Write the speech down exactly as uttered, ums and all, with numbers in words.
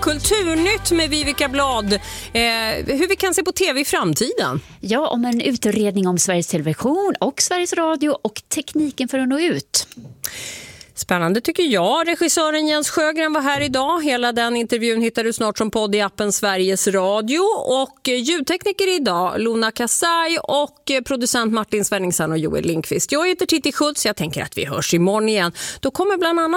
Kulturnytt med Vivica Blad. Eh, hur vi kan se på tv i framtiden. Ja, om en utredning om Sveriges Television och Sveriges Radio och tekniken för att nå ut. Spännande tycker jag. Regissören Jens Sjögren var här idag. Hela den intervjun hittar du snart som podd i appen Sveriges Radio. Och ljudtekniker idag, Lona Kassai, och producent Martin Svenningsson och Joel Lindqvist. Jag heter Titti Schultz. Jag tänker att vi hörs imorgon igen. Då kommer bland annat